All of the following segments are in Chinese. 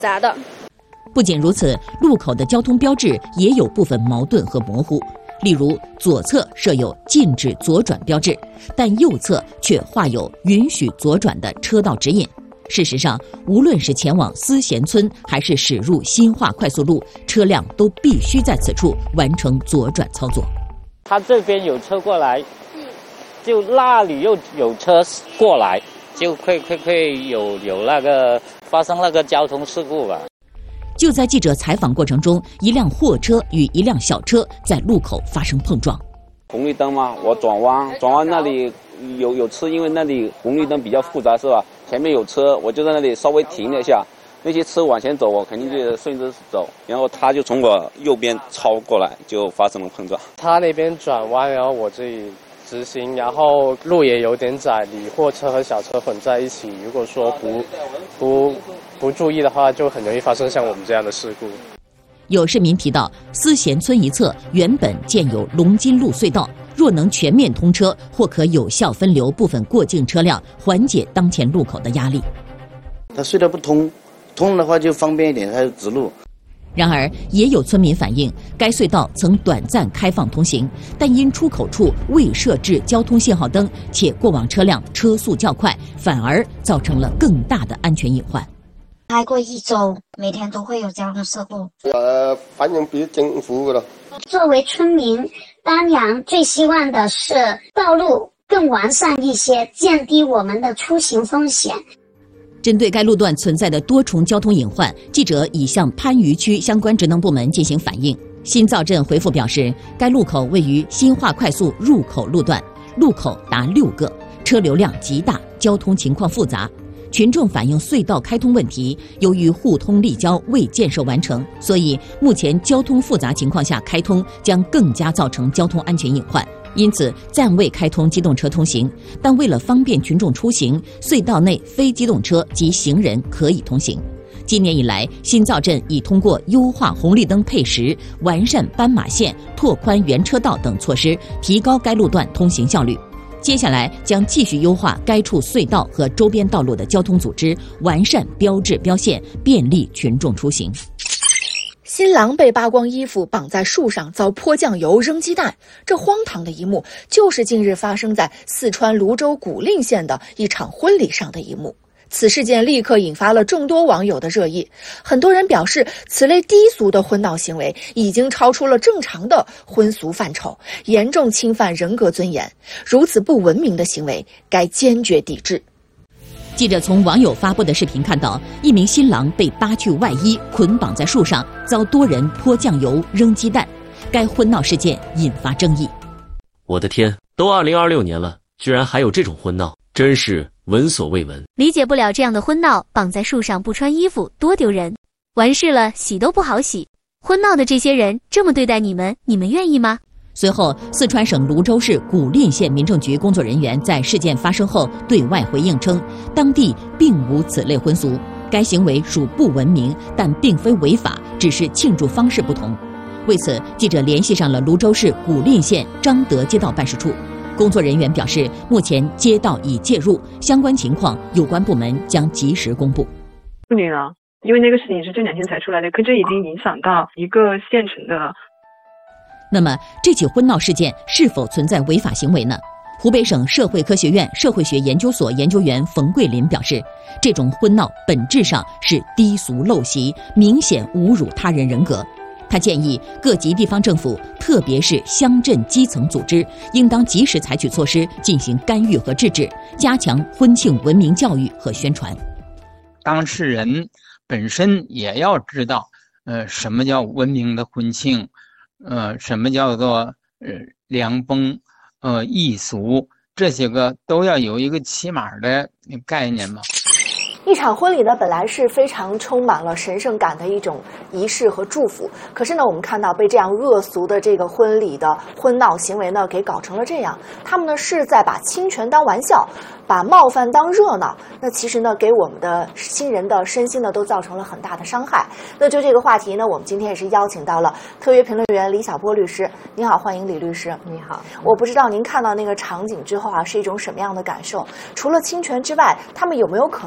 杂的。 不仅如此，路口的交通标志也有部分矛盾和模糊。例如，左侧设有禁止左转标志，但右侧却画有允许左转的车道指引。事实上，无论是前往思贤村还是驶入新化快速路，车辆都必须在此处完成左转操作。 他这边有车过来，就那里又有车过来，就会有那个发生那个交通事故吧。 就在记者采访过程中，一辆货车与一辆小车在路口发生碰撞。 红绿灯嘛，我转弯那里有车，因为那里红绿灯比较复杂是吧？前面有车，我就在那里稍微停了一下，那些车往前走，我肯定就顺着走，然后他就从我右边超过来，就发生了碰撞。 他那边转弯，然后我这里直行，然后路也有点窄，你货车和小车混在一起，如果说不注意的话，就很容易发生像我们这样的事故。 有市民提到，思贤村一侧原本建有龙津路隧道，若能全面通车，或可有效分流部分过境车辆，缓解当前路口的压力。 它隧道不通的话就方便一点，它是直路。 然而，也有村民反映，该隧道曾短暂开放通行，但因出口处未设置交通信号灯，且过往车辆车速较快，反而造成了更大的安全隐患。 开过1周，每天都会有交通事故。 反映给政府了。 作为村民，当然最希望的是道路更完善一些，降低我们的出行风险。 针对该路段存在的多重交通隐患，记者已向番禺区相关职能部门进行反映。新造镇回复表示，该路口位于新化快速入口路段，路口达6个，车流量极大，交通情况复杂。群众反映隧道开通问题，由于互通立交未建设完成，所以目前交通复杂情况下开通将更加造成交通安全隐患，因此暂未开通机动车通行。但为了方便群众出行，隧道内非机动车及行人可以通行。今年以来，新造镇已通过优化红绿灯配时、完善斑马线、拓宽原车道等措施，提高该路段通行效率。接下来将继续优化该处隧道和周边道路的交通组织，完善标志标线，便利群众出行。 新郎被扒光衣服绑在树上遭泼酱油扔鸡蛋，这荒唐的一幕就是近日发生在四川泸州古蔺县的一场婚礼上的一幕。此事件立刻引发了众多网友的热议，很多人表示，此类低俗的婚闹行为已经超出了正常的婚俗范畴，严重侵犯人格尊严，如此不文明的行为该坚决抵制。 记者从网友发布的视频看到，一名新郎被扒去外衣，捆绑在树上，遭多人泼酱油、扔鸡蛋。该婚闹事件引发争议。 我的天，都2026年了，居然还有这种婚闹，真是闻所未闻。 理解不了这样的婚闹，绑在树上不穿衣服，多丢人！完事了，洗都不好洗。婚闹的这些人这么对待你们，你们愿意吗？ 随后，四川省泸州市古蔺县民政局工作人员在事件发生后对外回应称，当地并无此类婚俗，该行为属不文明，但并非违法，只是庆祝方式不同。为此，记者联系上了泸州市古蔺县张德街道办事处。工作人员表示，目前街道已介入，相关情况有关部门将及时公布。 处理了，因为那个事情是这2天才出来的，可这已经影响到一个县城的了。 那么，这起婚闹事件是否存在违法行为呢？湖北省社会科学院社会学研究所研究员冯桂林表示，这种婚闹本质上是低俗陋习，明显侮辱他人人格。他建议各级地方政府，特别是乡镇基层组织，应当及时采取措施进行干预和制止，加强婚庆文明教育和宣传。 当事人本身也要知道，什么叫文明的婚庆，什么叫做良风，艺俗，这些个都要有一个起码的概念嘛。 一场婚礼呢，本来是非常充满了神圣感的一种仪式和祝福，可是呢，我们看到被这样恶俗的这个婚礼的婚闹行为呢，给搞成了这样。他们呢是在把侵权当玩笑，把冒犯当热闹。那其实呢，给我们的新人的身心呢，都造成了很大的伤害。那就这个话题呢，我们今天也是邀请到了特约评论员李晓波律师。您好，欢迎李律师。 你好。 我不知道您看到那个场景之后啊，是一种什么样的感受？除了侵权之外，他们有没有可能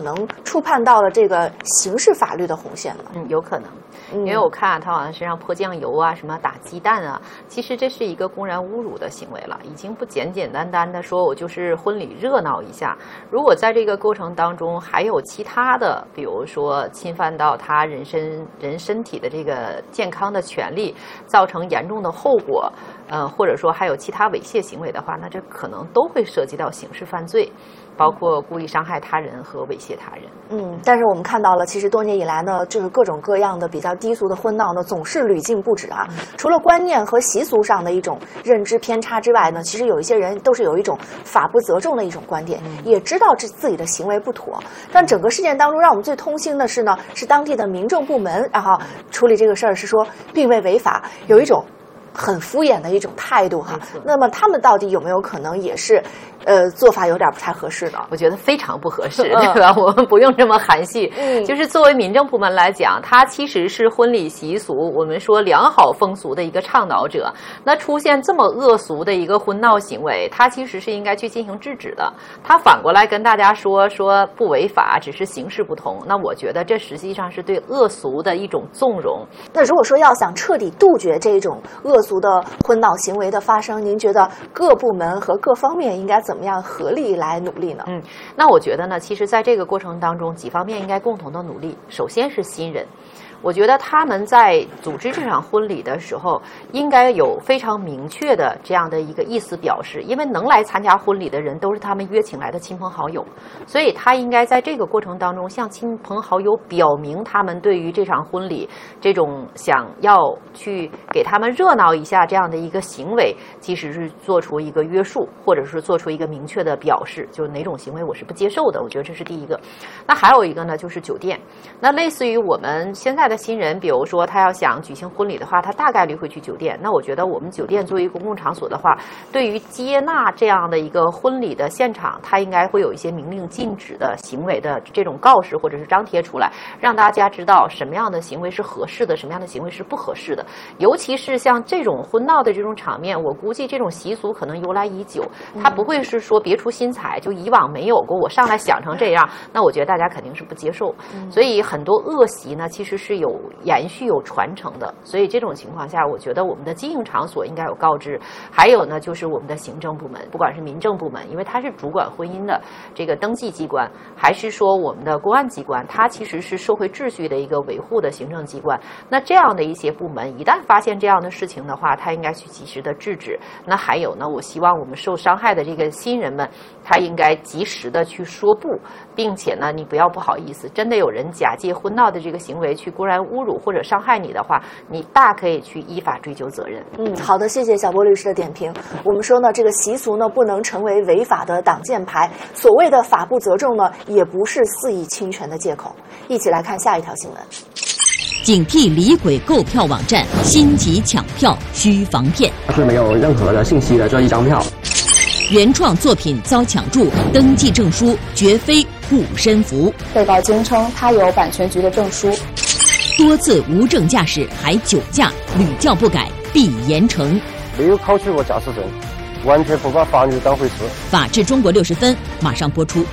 触碰到了这个刑事法律的红线了。 有可能。因为我看他好像身上泼酱油啊，什么打鸡蛋啊，其实这是一个公然侮辱的行为了，已经不简简单单的说我就是婚礼热闹一下。如果在这个过程当中还有其他的，比如说侵犯到他人身体的这个健康的权利，造成严重的后果，或者说还有其他猥亵行为的话，那这可能都会涉及到刑事犯罪。包括故意伤害他人和猥亵他人。 但是我们看到了，其实多年以来呢，就是各种各样的比较低俗的婚闹呢，总是屡禁不止啊。除了观念和习俗上的一种认知偏差之外呢，其实有一些人都是有一种法不责众的一种观点，也知道自己的行为不妥。但整个事件当中，让我们最痛心的是呢，是当地的民政部门，然后处理这个事儿是说并未违法，有一种很敷衍的一种态度哈。那么他们到底有没有可能也是做法有点不太合适的？ 我觉得非常不合适，对吧？我们不用这么含蓄。就是作为民政部门来讲，它其实是婚礼习俗，我们说良好风俗的一个倡导者。那出现这么恶俗的一个婚闹行为，它其实是应该去进行制止的。它反过来跟大家说不违法，只是形式不同。那我觉得这实际上是对恶俗的一种纵容。 那如果说要想彻底杜绝这种恶俗的婚闹行为的发生，您觉得各部门和各方面应该怎么样合力来努力呢？ 那我觉得呢，其实在这个过程当中，几方面应该共同的努力。首先是新人。我觉得他们在组织这场婚礼的时候，应该有非常明确的这样的一个意思表示，因为能来参加婚礼的人都是他们约请来的亲朋好友，所以他应该在这个过程当中向亲朋好友表明他们对于这场婚礼这种想要去给他们热闹一下这样的一个行为，其实是做出一个约束，或者是做出一个明确的表示，就是哪种行为我是不接受的。我觉得这是第一个。那还有一个呢，就是酒店。那类似于我们现在的新人，比如说他要想举行婚礼的话，他大概率会去酒店。那我觉得我们酒店作为公共场所的话，对于接纳这样的一个婚礼的现场，它应该会有一些明令禁止的行为的这种告示或者是张贴出来，让大家知道什么样的行为是合适的，什么样的行为是不合适的。尤其是像这种婚闹的这种场面，我估计这种习俗可能由来已久，它不会是说别出心裁，就以往没有过，我上来想成这样，那我觉得大家肯定是不接受。所以很多恶习呢，其实是有延续有传承的。所以这种情况下，我觉得我们的经营场所应该有告知。还有呢，就是我们的行政部门，不管是民政部门，因为它是主管婚姻的这个登记机关，还是说我们的公安机关，它其实是社会秩序的一个维护的行政机关。那这样的一些部门，一旦发现这样的事情的话，它应该去及时的制止。那还有呢，我希望我们受伤害的这个新人们，他应该及时的去说不，并且呢，你不要不好意思，真的有人假借婚闹的这个行为去公然侮辱或者伤害你的话，你大可以去依法追究责任。 好的，谢谢小波律师的点评。我们说呢，这个习俗呢不能成为违法的挡箭牌，所谓的法不责众呢，也不是肆意侵权的借口。一起来看下一条新闻。 警惕李鬼购票网站，心急抢票需防骗。 是没有任何的信息的这一张票。 原创作品遭抢注，登记证书绝非护身符。 被告坚称他有版权局的证书。 多次无证驾驶还酒驾，屡教不改必严惩。 没有考取过驾驶证，完全不把法律当回事。 法治中国60分马上播出。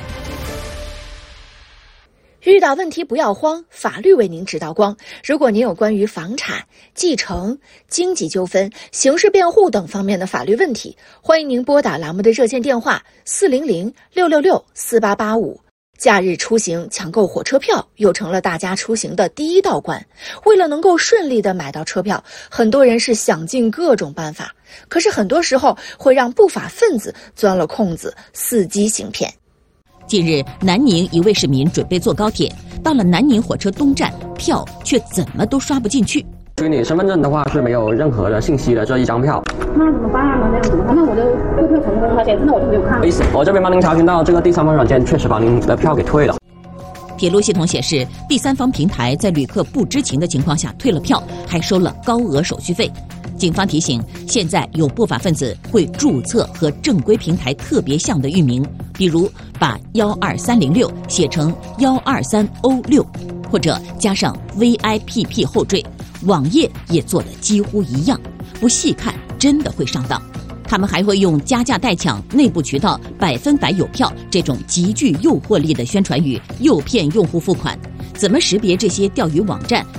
遇到问题不要慌，法律为您指导光。如果您有关于房产、继承、经济纠纷、刑事辩护等方面的法律问题，欢迎您拨打栏目的热线电话400-666-4885。假日出行抢购火车票又成了大家出行的第一道关。为了能够顺利地买到车票，很多人是想尽各种办法，可是很多时候会让不法分子钻了空子，伺机行骗。 近日，南宁一位市民准备坐高铁，到了南宁火车东站，票却怎么都刷不进去。 对你身份证的话是没有任何的信息的这一张票。 那怎么办啊？那怎么办？那我就购票成功了，现在我就没有看。 我这边帮您查询到这个第三方软件确实把您的票给退了。 铁路系统显示，第三方平台在旅客不知情的情况下退了票，还收了高额手续费。警方提醒，现在有不法分子会注册和正规平台特别像的域名，比如把12306写成123O6，或者加上 VIPP 后缀，网页也做得几乎一样，不细看真的会上当。 他们还会用加价代抢、内部渠道100%有票这种极具诱惑力的宣传语，诱骗用户付款。怎么识别这些钓鱼网站？